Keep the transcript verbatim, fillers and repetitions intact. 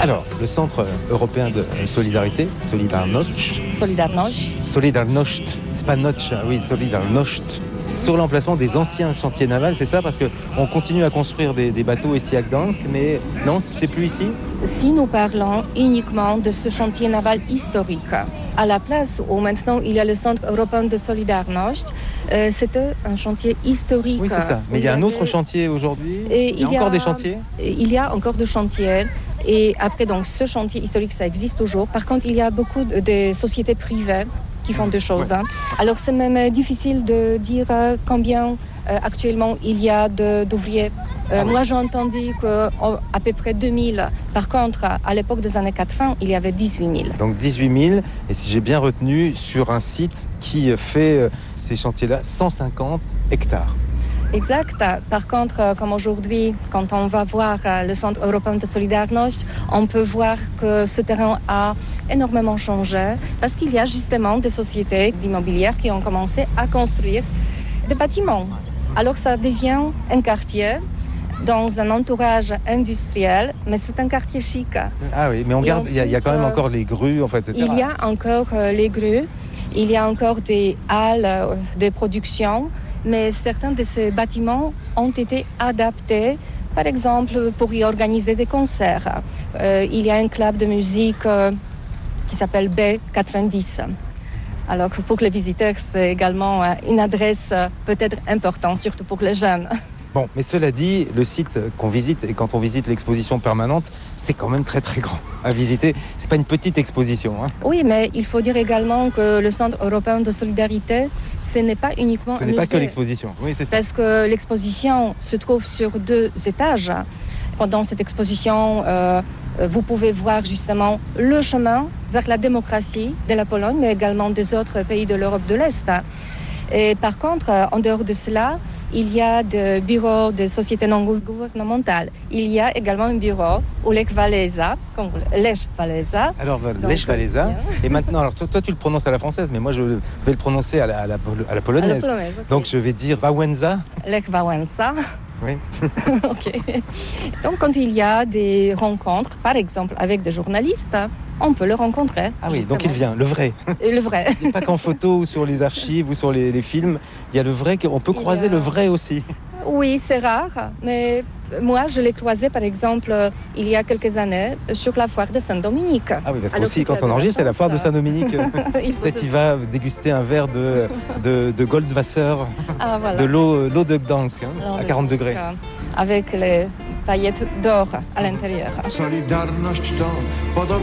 Alors, le Centre européen de solidarité, Solidarność. Solidarność. Solidarność, c'est pas Notch, oui, Solidarność. Sur l'emplacement des anciens chantiers navals, c'est ça? Parce qu'on continue à construire des, des bateaux ici à Gdansk, mais non, c'est plus ici? Si nous parlons uniquement de ce chantier naval historique, à la place où maintenant il y a le Centre européen de Solidarność, euh, c'était un chantier historique. Oui, c'est ça. Mais il y a un autre avait... chantier aujourd'hui? Et il y a il encore y a... des chantiers? Il y a encore des chantiers. Et après, donc, ce chantier historique, ça existe toujours. Par contre, il y a beaucoup de, de sociétés privées qui font des choses. Ouais. Hein. Alors, c'est même difficile de dire euh, combien euh, actuellement il y a de, d'ouvriers. Euh, ah oui. Moi, j'ai entendu qu'à peu près deux mille. Par contre, à l'époque des années quatre-vingts, il y avait dix-huit mille. Donc dix-huit mille, et si j'ai bien retenu, sur un site qui fait euh, ces chantiers-là, cent cinquante hectares. Exact. Par contre, comme aujourd'hui, quand on va voir le Centre européen de Solidarność, on peut voir que ce terrain a énormément changé parce qu'il y a justement des sociétés d'immobilières qui ont commencé à construire des bâtiments. Alors ça devient un quartier dans un entourage industriel, mais c'est un quartier chic. Ah oui, mais on garde, il y, y a quand même encore les grues, en fait, et cetera. Il y a encore euh, les grues, il y a encore des halles euh, de production. Mais certains de ces bâtiments ont été adaptés, par exemple, pour y organiser des concerts. Euh, il y a un club de musique euh, qui s'appelle B quatre-vingt-dix. Alors que pour les visiteurs, c'est également euh, une adresse euh, peut-être importante, surtout pour les jeunes. Bon, mais cela dit, le site qu'on visite, et quand on visite l'exposition permanente, c'est quand même très très grand à visiter. C'est pas une petite exposition. Hein. Oui, mais il faut dire également que le Centre européen de solidarité, ce n'est pas uniquement ce un n'est musée. Pas que l'exposition. Oui, c'est ça. Parce que l'exposition se trouve sur deux étages. Pendant cette exposition, euh, vous pouvez voir justement le chemin vers la démocratie de la Pologne, mais également des autres pays de l'Europe de l'Est. Et par contre, en dehors de cela, il y a des bureaux de sociétés non gouvernementales. Il y a également un bureau au Lech Walesa, comme Lech Walesa. Alors, Lech Walesa. Et maintenant, alors toi, toi, tu le prononces à la française, mais moi, je vais le prononcer à la, à la, à la polonaise. À la polonaise okay. Donc, je vais dire Wałęsa. Lech Wałęsa. Oui. Ok. Donc, quand il y a des rencontres, par exemple, avec des journalistes, on peut le rencontrer. Ah oui, justement. Donc il vient, le vrai. Et le vrai. Il n'est pas qu'en photo ou sur les archives ou sur les, les films. Il y a le vrai, on peut il croiser a... le vrai aussi. Oui, c'est rare, mais moi, je l'ai croisé, par exemple, il y a quelques années, sur la foire de Saint-Dominique. Ah oui, parce qu'aussi, quand on enregistre, c'est la foire de Saint-Dominique. Peut-être il va déguster un verre de, de, de Goldwasser, ah, voilà. de l'eau, l'eau de Gdansk, hein, à quarante degrés. Avec les paillettes d'or à l'intérieur.